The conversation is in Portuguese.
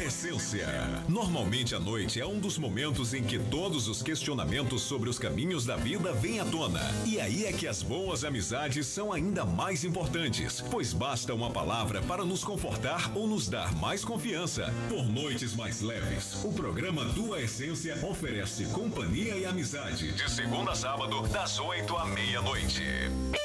Essência. Normalmente à noite é um dos momentos em que todos os questionamentos sobre os caminhos da vida vêm à tona. E aí é que as boas amizades são ainda mais importantes, pois basta uma palavra para nos confortar ou nos dar mais confiança. Por noites mais leves, o programa Tua Essência oferece companhia e amizade. De segunda a sábado, das 8 à meia-noite.